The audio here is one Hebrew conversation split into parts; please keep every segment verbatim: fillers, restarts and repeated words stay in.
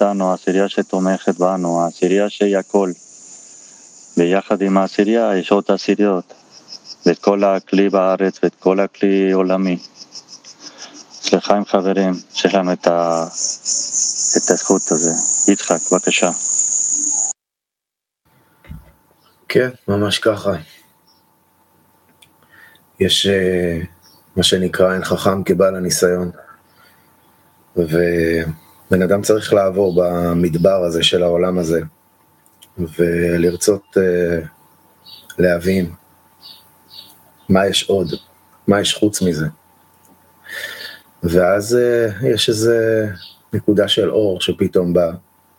איתנו, העשירייה שתומכת בנו, העשירייה שהיא הכל. ביחד עם העשירייה יש עוד עשיריות, ואת כל הכלי בארץ ואת כל הכלי עולמי. סליחה עם חברים, שיש לנו את, ה... את הזכות הזה. יצחק, בבקשה. כן, ממש ככה. יש מה שנקרא אין חכם כבעל הניסיון, ובן אדם צריך לעבור במדבר הזה של העולם הזה, ולרצות uh, להבין מה יש עוד, מה יש חוץ מזה. ואז uh, יש איזה נקודה של אור שפתאום בא,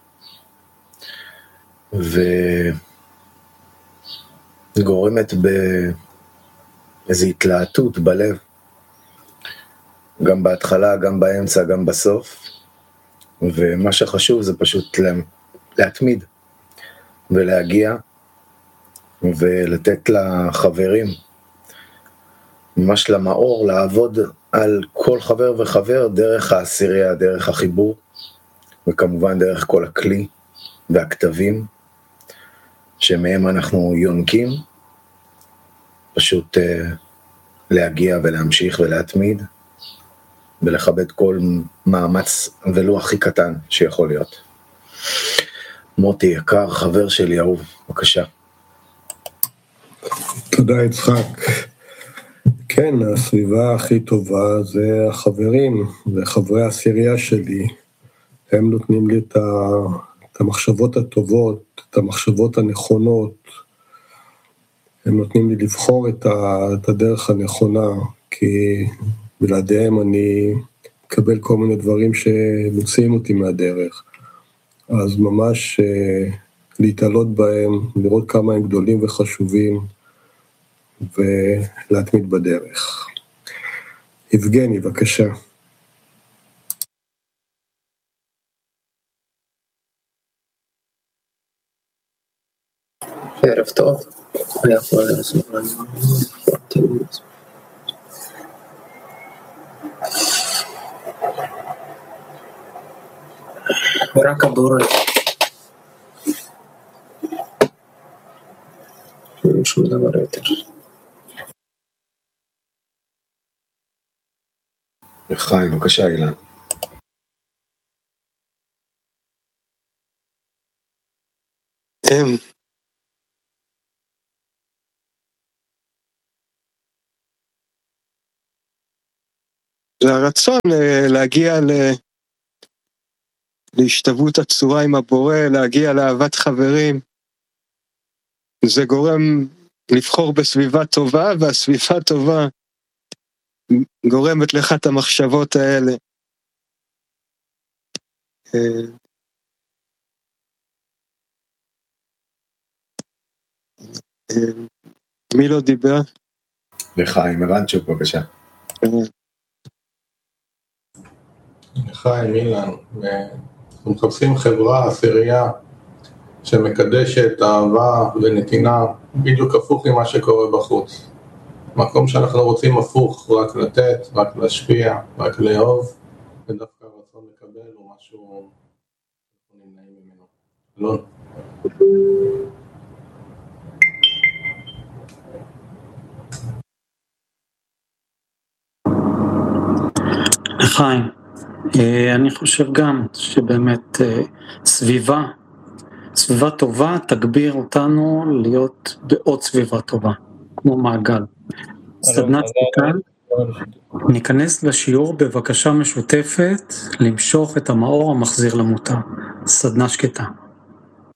וגורמת באיזו התלהטות בלב, גם בהתחלה, גם באמצע, גם בסוף. ומה שחשוב זה פשוט להתמיד ולהגיע ולתת לחברים, ממש למאור, לעבוד על כל חבר וחבר דרך העשירייה, דרך החיבור, וכמובן דרך כל הכלי והכתבים שמהם אנחנו יונקים, פשוט uh, להגיע ולהמשיך ולהתמיד ולכבד כל מאמץ ולו הכי קטן שיכול להיות. מוטי יקר, חבר שלי אהוב, בבקשה. תודה יצחק. כן, הסביבה הכי טובה זה החברים וחברי העשירייה שלי. הם נותנים לי את, ה, את המחשבות הטובות, את המחשבות הנכונות. הם נותנים לי לבחור את, ה, את הדרך הנכונה, כי בלעדיהם אני מקבל כל מיני דברים שמוציאים אותי מהדרך. אז ממש uh, להתעלות בהם, לראות כמה הם גדולים וחשובים, ולהתמיד בדרך. יבגני, בבקשה. ערב טוב. היה פה הזמן. רק הבורא. שום דבר יותר. חיים, בבקשה אילן. הם. זה הרצון להגיע להשתוות הצורה עם הבורא, להגיע לאהבת חברים. זה גורם לבחור בסביבה טובה, והסביבה טובה גורמת לך את המחשבות האלה. מי לא דיבר? וחיים, רנצ'וק, בבקשה. חיים, אילן, אנחנו מחפשים חברה, עשירייה, שמקדשת אהבה ונתינה, בדיוק הפוך ממה שקורה בחוץ. מקום שאנחנו רוצים הפוך, רק לתת, רק להשפיע, רק לאהוב, ודווקא הרצון לקבל הוא משהו נמנעים ממנו. אלון. חיים, אני חושב גם שבאמת סביבה, סביבה טובה תגביר אותנו להיות בעוד סביבה טובה, כמו מעגל. סדנת שקטה, ניכנס לשיעור בבקשה משותפת למשוך את המאור המחזיר למוטה. סדנה שקטה.